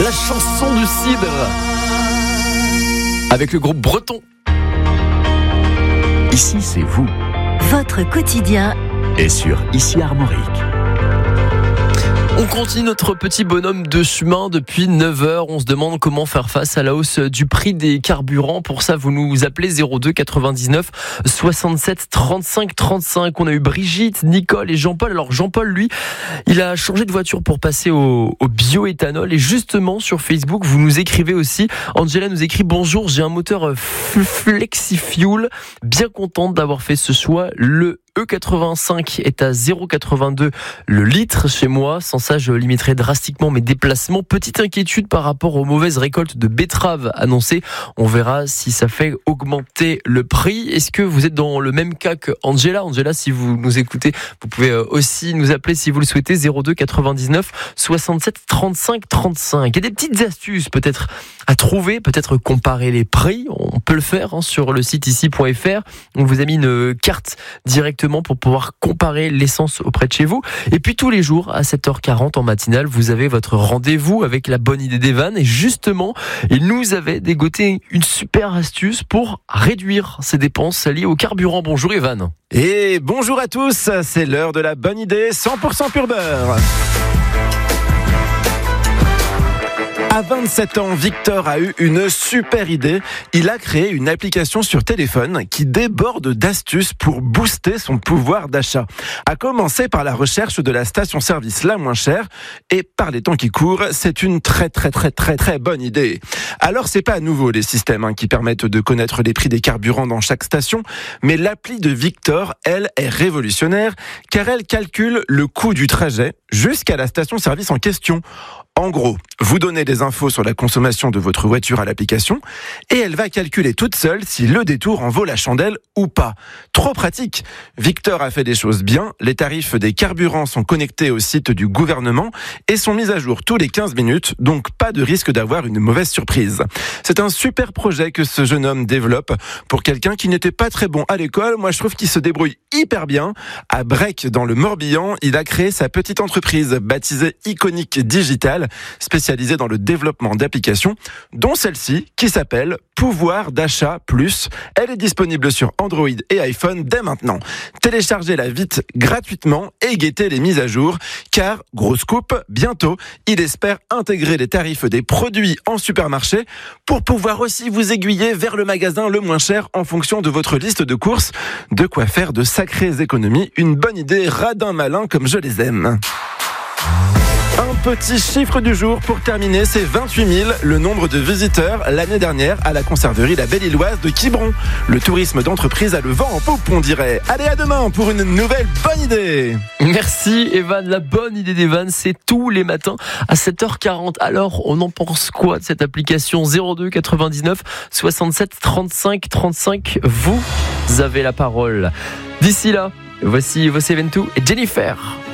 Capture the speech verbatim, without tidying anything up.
la chanson du cidre avec le groupe breton. Ici, c'est vous. Votre quotidien Et sur Ici Armorique. On continue notre petit bonhomme de chemin depuis neuf heures. On se demande comment faire face à la hausse du prix des carburants. Pour ça, vous nous appelez zéro deux quatre-vingt-dix-neuf soixante-sept trente-cinq trente-cinq. On a eu Brigitte, Nicole et Jean-Paul. Alors Jean-Paul, lui, il a changé de voiture pour passer au, au bioéthanol. Et justement, sur Facebook, vous nous écrivez aussi. Angela nous écrit « Bonjour, j'ai un moteur FlexiFuel. Bien contente d'avoir fait ce choix. Le E quatre-vingt-cinq est à zéro virgule quatre-vingt-deux le litre chez moi. Sans ça, je limiterai drastiquement mes déplacements. Petite inquiétude par rapport aux mauvaises récoltes de betteraves annoncées. On verra si ça fait augmenter le prix. Est-ce que vous êtes dans le même cas que Angela ? Angela, si vous nous écoutez, vous pouvez aussi nous appeler si vous le souhaitez. zéro deux quatre-vingt-dix-neuf soixante-sept trente-cinq trente-cinq. Il y a des petites astuces peut-être à trouver, peut-être comparer les prix. On peut le faire hein, sur le site ici point f r. On vous a mis une carte directement pour pouvoir comparer l'essence auprès de chez vous. Et puis tous les jours à sept heures quarante en matinale, vous avez votre rendez-vous avec la bonne idée d'Evan. Et justement, il nous avait dégoté une super astuce pour réduire ses dépenses liées au carburant. Bonjour Evan. Et bonjour à tous, c'est l'heure de la bonne idée cent pour cent pur beurre. À vingt-sept ans, Victor a eu une super idée. Il a créé une application sur téléphone qui déborde d'astuces pour booster son pouvoir d'achat. À commencer par la recherche de la station-service la moins chère. Et par les temps qui courent, c'est une très très très très très bonne idée. Alors c'est pas nouveau les systèmes hein, qui permettent de connaître les prix des carburants dans chaque station. Mais l'appli de Victor, elle, est révolutionnaire car elle calcule le coût du trajet jusqu'à la station-service en question. En gros, vous donnez des infos sur la consommation de votre voiture à l'application et elle va calculer toute seule si le détour en vaut la chandelle ou pas. Trop pratique. Victor a fait des choses bien. Les tarifs des carburants sont connectés au site du gouvernement et sont mis à jour tous les quinze minutes, donc pas de risque d'avoir une mauvaise surprise. C'est un super projet que ce jeune homme développe pour quelqu'un qui n'était pas très bon à l'école. Moi, je trouve qu'il se débrouille hyper bien. À Brec, dans le Morbihan, il a créé sa petite entreprise baptisée Iconic Digital, spécialisée dans le développement d'applications, dont celle-ci qui s'appelle Pouvoir d'achat plus. Elle est disponible sur Android et iPhone dès maintenant. Téléchargez-la vite gratuitement et guettez les mises à jour, car, grosse coupe, bientôt, il espère intégrer les tarifs des produits en supermarché pour pouvoir aussi vous aiguiller vers le magasin le moins cher en fonction de votre liste de courses. De quoi faire de sacrées économies. Une bonne idée, radin malin comme je les aime. Un petit chiffre du jour pour terminer, c'est vingt-huit mille, le nombre de visiteurs l'année dernière à la conserverie La Belle-Illoise de Quiberon. Le tourisme d'entreprise a le vent en poupe, on dirait. Allez, à demain pour une nouvelle bonne idée. Merci Evan, la bonne idée d'Evan, c'est tous les matins à sept heures quarante. Alors, on en pense quoi de cette application zéro deux quatre-vingt-dix-neuf soixante-sept trente-cinq trente-cinq? Vous avez la parole. D'ici là, voici Vos Seven Two et Jennifer.